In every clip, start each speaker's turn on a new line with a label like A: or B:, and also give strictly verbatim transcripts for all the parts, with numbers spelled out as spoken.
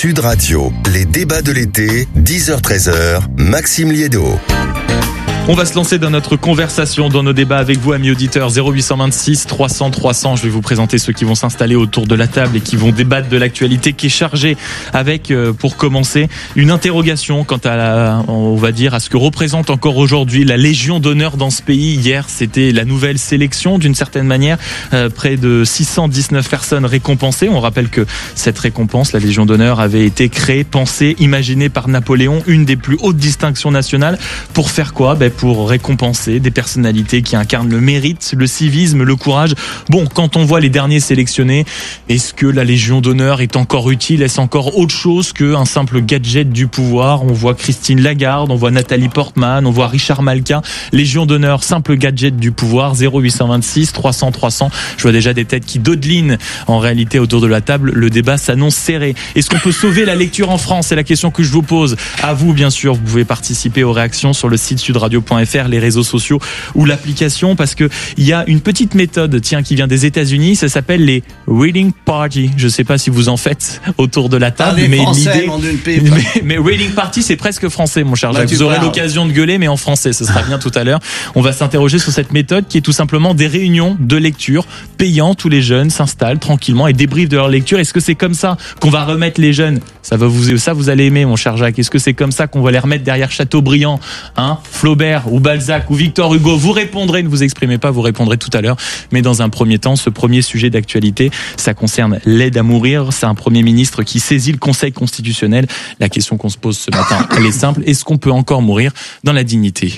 A: Sud Radio, les débats de l'été, dix heures treize heures, Maxime Liédo.
B: On va se lancer dans notre conversation, dans nos débats avec vous, amis auditeurs. zéro huit cent vingt-six trois cents trois cents. Je vais vous présenter ceux qui vont s'installer autour de la table et qui vont débattre de l'actualité qui est chargée avec, euh, pour commencer, une interrogation quant à la, on va dire, à ce que représente encore aujourd'hui la Légion d'honneur dans ce pays. Hier, c'était la nouvelle sélection, d'une certaine manière. Euh, près de six cent dix-neuf personnes récompensées. On rappelle que cette récompense, la Légion d'honneur, avait été créée, pensée, imaginée par Napoléon, une des plus hautes distinctions nationales. Pour faire quoi? Ben, pour récompenser des personnalités qui incarnent le mérite, le civisme, le courage. Bon, quand on voit les derniers sélectionnés, est-ce que la Légion d'honneur est encore utile? Est-ce encore autre chose qu'un simple gadget du pouvoir? On voit Christine Lagarde, on voit Nathalie Portman, on voit Richard Malka. Légion d'honneur, simple gadget du pouvoir. Zéro huit cent vingt-six trois cents trois cents. Je vois déjà des têtes qui dodelinent en réalité autour de la table. Le débat s'annonce serré. Est-ce qu'on peut sauver la lecture en France? C'est la question que je vous pose. À vous, bien sûr, vous pouvez participer aux réactions sur le site sudradio point f r, les réseaux sociaux ou l'application, parce que il y a une petite méthode, tiens, qui vient des États-Unis. Ça s'appelle les reading party. Je sais pas si vous en faites autour de la table,
C: ah,
B: mais
C: Français,
B: l'idée, mais, mais reading party, c'est presque français, mon cher Jacques. Vous aurez l'occasion de gueuler, mais en français, ce sera bien tout à l'heure. On va s'interroger sur cette méthode qui est tout simplement des réunions de lecture payantes où les jeunes s'installent tranquillement et débriefent de leur lecture. Est-ce que c'est comme ça qu'on va remettre les jeunes? Ça va vous, ça vous allez aimer, mon cher Jacques. Est-ce que c'est comme ça qu'on va les remettre derrière Chateaubriand, hein, Flaubert ou Balzac ou Victor Hugo? Vous répondrez, ne vous exprimez pas, vous répondrez tout à l'heure. Mais dans un premier temps, ce premier sujet d'actualité, ça concerne l'aide à mourir. C'est un Premier ministre qui saisit le Conseil constitutionnel. La question qu'on se pose ce matin, elle est simple. Est-ce qu'on peut encore mourir dans la dignité?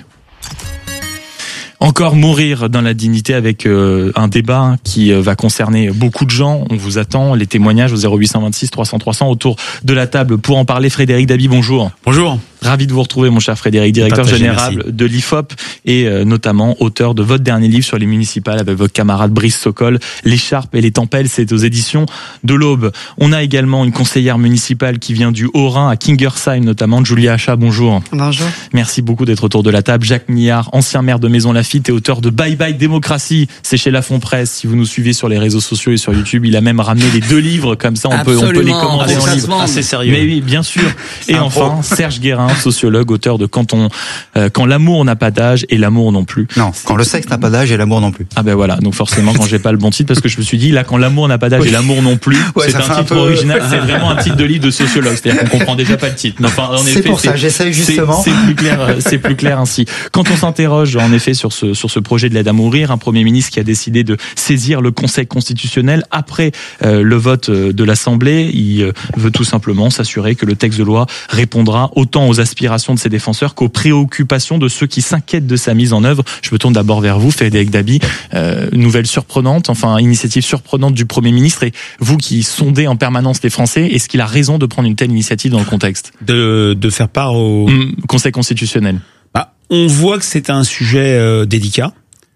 B: Encore mourir dans la dignité, avec euh, un débat qui euh, va concerner beaucoup de gens. On vous attend, les témoignages au zéro huit cent vingt-six trois cents trois cents autour de la table. Pour en parler, Frédéric Dabi, bonjour.
D: Bonjour.
B: Ravi de vous retrouver, mon cher Frédéric, directeur Partagé, général merci. de l'I F O P et euh, notamment auteur de votre dernier livre sur les municipales avec votre camarade Brice Sokol, L'écharpe et les tempelles, c'est aux éditions de l'Aube. On a également une conseillère municipale qui vient du Haut-Rhin, à Kingersheim notamment, Julia Achat, bonjour.
E: Bonjour.
B: Merci beaucoup d'être autour de la table. Jacques Millard, ancien maire de Maisons-Laffitte et auteur de Bye Bye Démocratie, c'est chez Lafon Presse. Si vous nous suivez sur les réseaux sociaux et sur YouTube, il a même ramené les deux livres, comme ça on peut, on peut les commander en livre.
D: Assez sérieux.
B: Mais oui, bien sûr. Et enfin, Serge Guérin, sociologue, auteur de Quand on, euh, quand l'amour n'a pas d'âge et l'amour non plus.
F: Non, quand le sexe n'a pas d'âge et l'amour non plus.
B: Ah ben voilà, donc forcément quand j'ai pas le bon titre, parce que je me suis dit là, quand l'amour n'a pas d'âge oui. et l'amour non plus, ouais, c'est un titre un peu... original, c'est vraiment un titre de livre de sociologue, c'est-à-dire qu'on comprend déjà pas le titre. Mais enfin, en
F: c'est
B: effet,
F: pour ça, j'essaye justement.
B: C'est, c'est plus clair, c'est plus clair ainsi. Quand on s'interroge en effet sur ce sur ce projet de l'aide à mourir, un Premier ministre qui a décidé de saisir le Conseil constitutionnel après euh, le vote de l'Assemblée, il euh, veut tout simplement s'assurer que le texte de loi répondra autant aux aspirations de ses défenseurs qu'aux préoccupations de ceux qui s'inquiètent de sa mise en œuvre. Je me tourne d'abord vers vous, Frédéric Dabi. Euh, nouvelle surprenante, enfin initiative surprenante du Premier ministre. Et vous qui sondez en permanence les Français, est-ce qu'il a raison de prendre une telle initiative dans le contexte
D: de, de faire part au
B: mmh, Conseil constitutionnel?
D: Bah, on voit que c'est un sujet euh, délicat.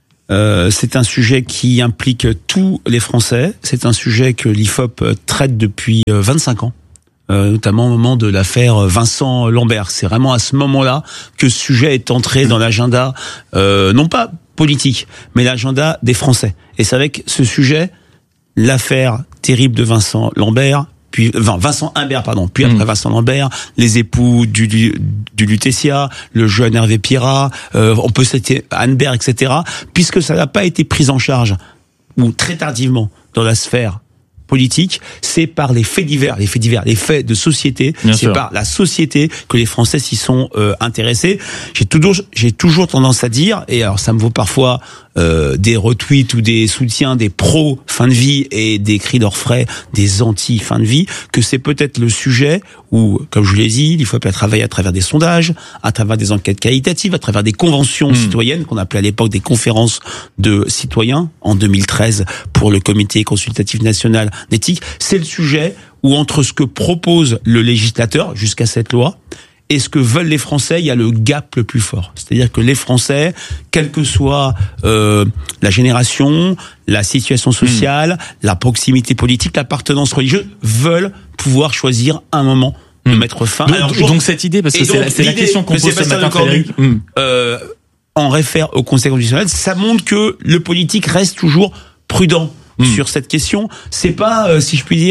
D: Euh, c'est un sujet qui implique tous les Français. C'est un sujet que l'I F O P traite depuis vingt-cinq ans. Euh, notamment au moment de l'affaire Vincent Lambert. C'est vraiment à ce moment-là que ce sujet est entré dans l'agenda, euh, non pas politique, mais l'agenda des Français. Et c'est avec ce sujet, l'affaire terrible de Vincent Lambert, puis enfin, Vincent Humbert, pardon, puis après mmh. Vincent Lambert, les époux du, du, du Lutetia, le jeune Hervé Pierrat, euh, on peut citer Humbert, et cetera, puisque ça n'a pas été pris en charge, ou très tardivement, dans la sphère politique, c'est par les faits divers, les faits divers, les faits de société, Bien c'est sûr. par la société que les Français s'y sont euh, intéressés. J'ai toujours, j'ai toujours tendance à dire, et alors ça me vaut parfois euh, des retweets ou des soutiens des pros fin de vie et des cris d'orfraie des anti fin de vie, que c'est peut-être le sujet où, comme je vous l'ai dit, il faut travailler à travers des sondages, à travers des enquêtes qualitatives, à travers des conventions mmh. citoyennes qu'on appelait à l'époque des conférences de citoyens en deux mille treize pour le Comité consultatif national d'éthique. C'est le sujet où entre ce que propose le législateur jusqu'à cette loi et ce que veulent les Français, il y a le gap le plus fort. C'est-à-dire que les Français, quelle que soit euh, la génération, la situation sociale, mmh. la proximité politique, l'appartenance religieuse, veulent pouvoir choisir un moment de mmh. mettre fin.
B: Donc, Alors, donc, donc cette idée, parce que c'est, donc, la, c'est la question qu'on pose ce matin, Frédéric, mmh.
D: euh, en réfère au Conseil constitutionnel, ça montre que le politique reste toujours prudent mmh. sur cette question. C'est pas, euh, si je puis dire,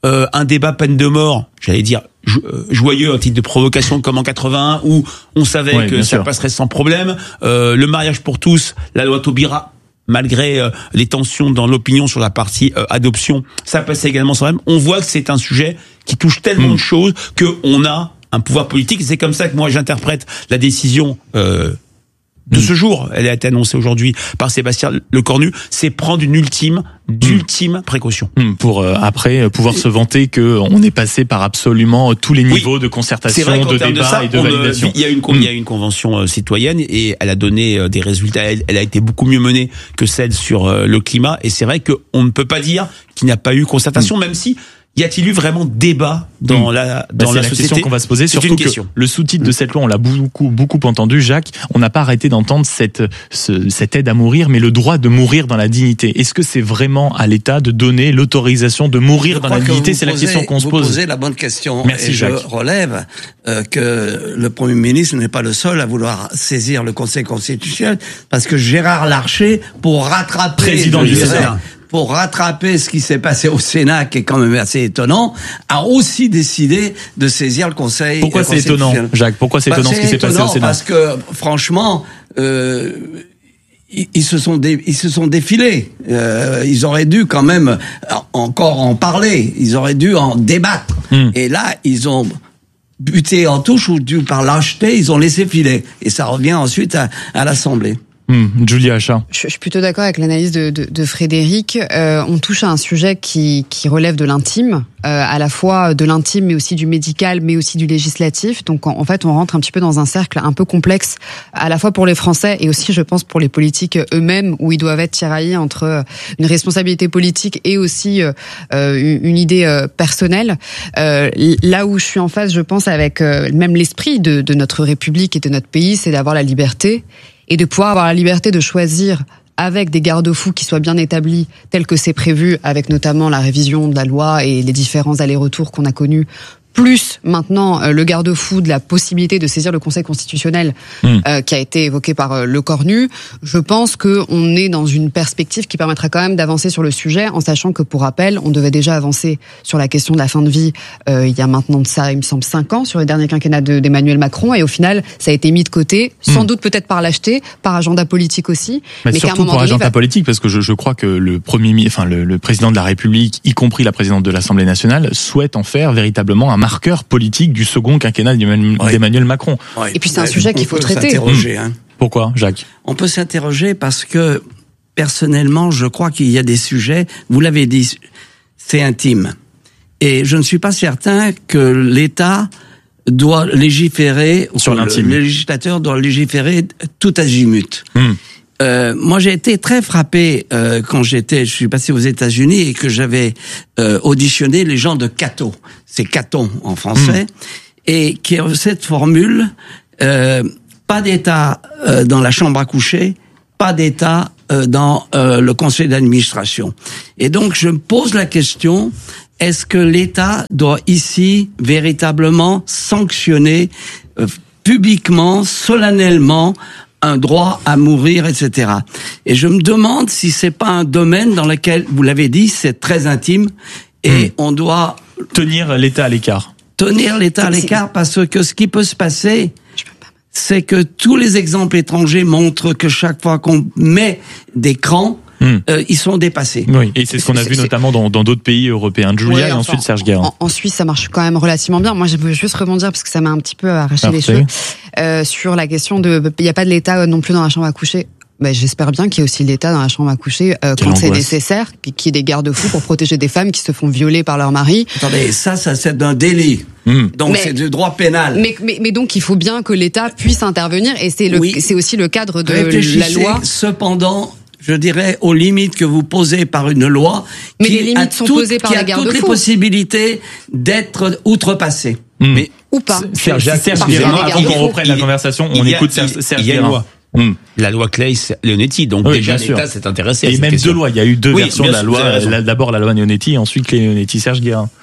D: euh, un débat peine de mort, j'allais dire jo- joyeux, un titre de provocation comme en quatre-vingt-un, où on savait
B: ouais,
D: que ça
B: sûr.
D: passerait sans problème. Euh, le mariage pour tous, la loi Taubira, malgré euh, les tensions dans l'opinion sur la partie euh, adoption, ça passait également sans problème. On voit que c'est un sujet qui touche tellement mmh. de choses que on a un pouvoir politique. Et c'est comme ça que moi j'interprète la décision euh, de ce jour. Elle a été annoncée aujourd'hui par Sébastien Lecornu. C'est prendre une ultime, d'ultime précaution.
B: Mmh, pour euh, après pouvoir se vanter que on est passé par absolument tous les niveaux oui. de concertation,
D: vrai
B: de débat de ça, et de validation.
D: Il y a une, mmh. il y a une convention euh, citoyenne et elle a donné euh, des résultats. Elle, elle a été beaucoup mieux menée que celle sur euh, le climat. Et c'est vrai qu'on ne peut pas dire qu'il n'y a pas eu concertation, mmh. même si y a-t-il eu vraiment débat dans mmh. la dans
B: bah,
D: la
B: c'est
D: société?
B: La question qu'on va se poser.
D: C'est
B: surtout que le sous-titre mmh. de cette loi, on l'a beaucoup beaucoup entendu, Jacques. On n'a pas arrêté d'entendre cette ce, cette aide à mourir, mais le droit de mourir dans la dignité. Est-ce que c'est vraiment à l'État de donner l'autorisation de mourir
C: je
B: dans la dignité? C'est
C: posez,
B: la question qu'on se pose.
C: Vous posez la bonne question.
B: Merci,
C: et
B: Jacques.
C: Je relève euh, que le Premier ministre n'est pas le seul à vouloir saisir le Conseil constitutionnel, parce que Gérard Larcher, pour rattraper
B: président du Sénat,
C: pour rattraper ce qui s'est passé au Sénat, qui est quand même assez étonnant, a aussi décidé de saisir le Conseil.
B: Pourquoi c'est étonnant, Jacques? Pourquoi c'est étonnant bah, ce qui s'est passé au Sénat?
C: Parce que, franchement, euh, ils, ils se sont dé, ils se sont défilés. Euh, ils auraient dû quand même encore en parler. Ils auraient dû en débattre. Hum. Et là, ils ont buté en touche ou dû par lâcheté, ils ont laissé filer. Et ça revient ensuite à, à l'Assemblée.
B: Mmh, Julia Achat.
E: Je, je suis plutôt d'accord avec l'analyse de, de, de Frédéric. Euh, on touche à un sujet qui, qui relève de l'intime, euh, à la fois de l'intime, mais aussi du médical, mais aussi du législatif. Donc en, en fait, on rentre un petit peu dans un cercle un peu complexe, à la fois pour les Français et aussi, je pense, pour les politiques eux-mêmes, où ils doivent être tiraillés entre une responsabilité politique et aussi euh, une idée euh, personnelle. Euh, là où je suis en face, je pense, avec euh, même l'esprit de, de notre République et de notre pays, c'est d'avoir la liberté et de pouvoir avoir la liberté de choisir avec des garde-fous qui soient bien établis, tels que c'est prévu, avec notamment la révision de la loi et les différents allers-retours qu'on a connus, plus maintenant euh, le garde-fou de la possibilité de saisir le Conseil constitutionnel mmh. euh, qui a été évoqué par euh, Lecornu. Je pense que on est dans une perspective qui permettra quand même d'avancer sur le sujet, en sachant que, pour rappel, on devait déjà avancer sur la question de la fin de vie euh, il y a maintenant de ça, il me semble, cinq ans, sur le dernier quinquennat de, d'Emmanuel Macron, et au final, ça a été mis de côté, sans mmh. doute peut-être par lâcheté, par agenda politique aussi.
B: Mais,
E: mais
B: surtout
E: qu'à un moment
B: pour
E: donné,
B: agenda
E: va...
B: politique, parce que je, je crois que le premier, enfin le, le président de la République, y compris la présidente de l'Assemblée nationale, souhaite en faire véritablement un marqueur politique du second quinquennat d'Emmanuel, oui. d'Emmanuel Macron.
C: Oui.
E: Et puis c'est un sujet qu'il faut traiter.
C: Mmh. Hein.
B: Pourquoi, Jacques?
C: On peut s'interroger parce que, personnellement, je crois qu'il y a des sujets, vous l'avez dit, c'est intime. Et je ne suis pas certain que l'État doit légiférer,
B: sur l'intime.
C: Le législateur doit légiférer tout azimut. Mmh. Euh, moi, j'ai été très frappé euh, quand j'étais, je suis passé aux États-Unis et que j'avais euh, auditionné les gens de Cato, c'est Caton en français, mmh. et qui a cette formule euh, pas d'État euh, dans la chambre à coucher, pas d'État euh, dans euh, le conseil d'administration. Et donc, je me pose la question: est-ce que l'État doit ici véritablement sanctionner euh, publiquement, solennellement, un droit à mourir, et cetera. Et je me demande si c'est pas un domaine dans lequel, vous l'avez dit, c'est très intime et mmh. on doit
B: tenir l'État à l'écart.
C: Tenir l'État à l'écart, parce que ce qui peut se passer, c'est que tous les exemples étrangers montrent que chaque fois qu'on met des crans, Mmh. Euh, ils sont dépassés.
B: Oui, et c'est ce qu'on a c'est, vu c'est... notamment dans, dans d'autres pays européens. Julia, ouais, et enfin, ensuite Serge Guérin.
E: En, en Suisse, ça marche quand même relativement bien. Moi, je veux juste rebondir parce que ça m'a un petit peu arraché Parfait. les cheveux euh, sur la question de, il n'y a pas de l'État non plus dans la chambre à coucher. Ben, j'espère bien qu'il y ait aussi l'État dans la chambre à coucher euh, quand angoisse. c'est nécessaire, qu'il y ait des garde-fous pour protéger des femmes qui se font violer par leur mari.
C: Attendez, ça, ça c'est un délit. Mmh. Donc mais, c'est du droit pénal.
E: Mais, mais, mais donc il faut bien que l'État puisse intervenir, et c'est, le, oui. c'est aussi le cadre de la loi.
C: Cependant, je dirais aux limites que vous posez par une loi,
E: mais
C: qui
E: les limites
C: a,
E: sont
C: tout,
E: posées par
C: qui
E: la
C: a
E: garde-fous.
C: toutes les possibilités d'être outrepassées.
B: Mmh.
E: Mais ou pas.
B: Serge Guérin, avant qu'on reprenne la conversation, on écoute Serge Guérin.
D: Mmh. La loi Claes-Leonetti, donc
B: oui,
D: déjà l'État s'est intéressé à
B: et
D: cette
B: même
D: question.
B: deux lois, il y a eu deux
D: oui,
B: versions de la loi, la, d'abord la loi Leonetti, ensuite Claes-Leonetti. Serge Guérin.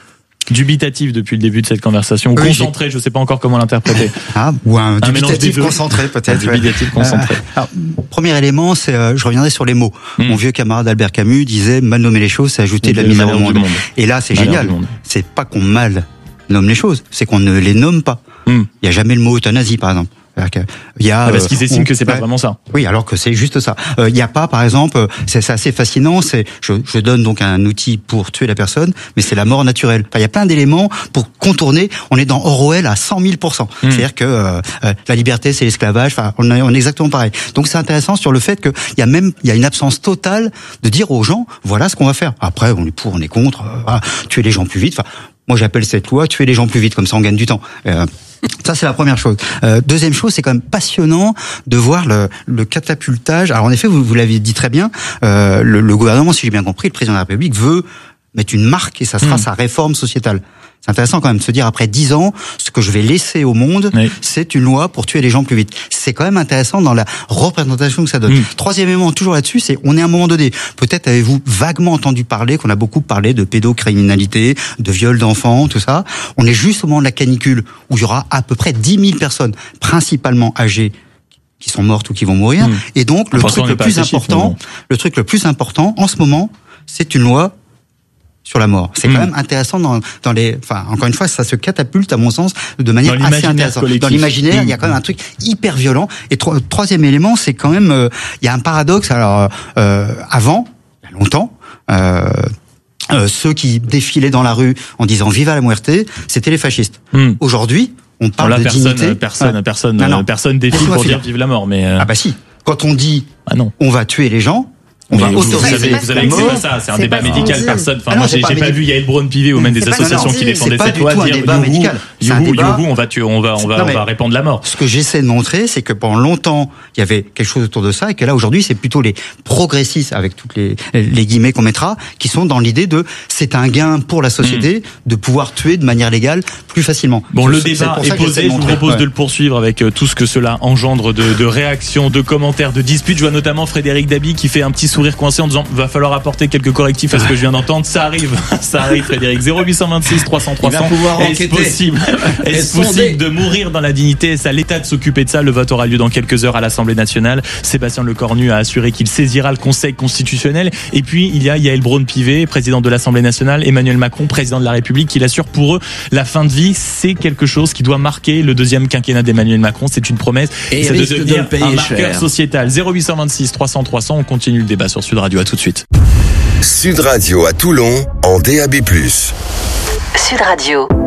B: dubitatif depuis le début de cette conversation, ou
F: oui,
B: concentré, j'ai... je sais pas encore comment l'interpréter.
F: Ah, ou un, un
B: dubitatif
F: concentré peut-être.
B: Un dubitatif
F: ouais.
B: concentré.
F: Alors, premier élément, c'est, euh, je reviendrai sur les mots. Mmh. Mon vieux camarade Albert Camus disait, mal nommer les choses, c'est ajouter de la misère au monde. monde. Et là, c'est malheur génial. C'est pas qu'on mal nomme les choses, c'est qu'on ne les nomme pas. Il mmh. y a jamais le mot euthanasie, par exemple. Il y a,
B: ah parce qu'ils estiment euh, que c'est pas ouais, vraiment ça.
F: Oui, alors que c'est juste ça. Il euh, n'y a pas, par exemple, c'est, c'est assez fascinant. C'est, je, je donne donc un outil pour tuer la personne, mais c'est la mort naturelle. Enfin, il y a plein d'éléments pour contourner. On est dans Orwell à cent mille pour cent. Mmh. C'est-à-dire que euh, la liberté, c'est l'esclavage. Enfin, on est, on est exactement pareil. Donc, c'est intéressant sur le fait qu'il y a même, il y a une absence totale de dire aux gens, voilà ce qu'on va faire. Après, on est pour, on est contre. Euh, ah, tuer les gens plus vite. Enfin, moi, j'appelle cette loi tuer les gens plus vite, comme ça, on gagne du temps. Euh, Ça, c'est la première chose. Euh, deuxième chose, c'est quand même passionnant de voir le, le catapultage. Alors, en effet, vous, vous l'avez dit très bien, euh, le, le gouvernement, si j'ai bien compris, le président de la République veut mettre une marque et ça sera mmh. sa réforme sociétale. C'est intéressant quand même de se dire, après dix ans, ce que je vais laisser au monde, oui. c'est une loi pour tuer les gens plus vite. C'est quand même intéressant dans la représentation que ça donne. Mmh. Troisième élément, toujours là-dessus, c'est on est à un moment donné. Peut-être avez-vous vaguement entendu parler, qu'on a beaucoup parlé de pédocriminalité, de viol d'enfants, tout ça. On est juste au moment de la canicule, où il y aura à peu près dix mille personnes, principalement âgées, qui sont mortes ou qui vont mourir. Mmh. Et donc, le truc le plus important, chiffre, le truc le plus important, en ce moment, c'est une loi sur la mort. C'est mmh. quand même intéressant dans, dans les, enfin, encore une fois, ça se catapulte, à mon sens, de manière assez intéressante. Collectif. Dans l'imaginaire, mmh. il y a quand même un truc hyper violent. Et tro- troisième élément, c'est quand même, euh, il y a un paradoxe. Alors, euh, avant, il y a longtemps, euh, euh, ceux qui défilaient dans la rue en disant Viva la muerte, c'était les fascistes. Mmh. Aujourd'hui, on parle Alors là, de
B: personne,
F: dignité.
B: Personne,
F: ouais.
B: personne,
F: non, non.
B: personne défile pour dire vive la mort. Mais euh...
F: ah bah si. Quand on dit,
B: ah non.
F: on va tuer les gens. On
B: mais
F: va
B: vous,
F: autoriser.
B: Vous avez, vous avez c'est pas ça, c'est un
E: c'est
B: débat médical, personne. Enfin,
F: ah non,
B: moi, j'ai
F: pas,
B: j'ai pas vu Yael Braun-Pivet ou même des associations qui défendaient cette loi dire
F: débat médical.
B: Youhou, youhou, on va tuer, on va, on va, on va répandre la mort.
F: Ce que j'essaie de montrer, c'est que pendant longtemps, il y avait quelque chose autour de ça, et que là, aujourd'hui, c'est plutôt les progressistes, avec toutes les, les guillemets qu'on mettra, qui sont dans l'idée de, c'est un gain pour la société mmh. de pouvoir tuer de manière légale plus facilement.
B: Bon, le débat est posé, je vous propose de le poursuivre avec tout ce que cela engendre de, de réactions, de commentaires, de disputes. Je vois notamment Frédéric Dabi qui fait un petit sourire coincé en disant, va falloir apporter quelques correctifs à ce que je viens d'entendre. Ça arrive, ça arrive, Frédéric. zéro huit cent vingt-six trois cents trois cents. Est-ce possible, est-ce possible de mourir dans la dignité? Est-ce à l'État de s'occuper de ça? Le vote aura lieu dans quelques heures à l'Assemblée nationale. Sébastien Lecornu a assuré qu'il saisira le Conseil constitutionnel. Et puis, il y a Yael Braun-Pivet, président de l'Assemblée nationale, Emmanuel Macron, président de la République, qui l'assure pour eux, la fin de vie, c'est quelque chose qui doit marquer le deuxième quinquennat d'Emmanuel Macron. C'est une promesse.
C: Et
B: ça
C: doit
B: devenir
C: de
B: un marqueur
C: cher.
B: sociétal. zéro huit cent vingt-six trois cents trois cents. On continue le débat sur Sud Radio. À tout de suite.
A: Sud Radio à Toulon en D A B plus.
G: Sud Radio.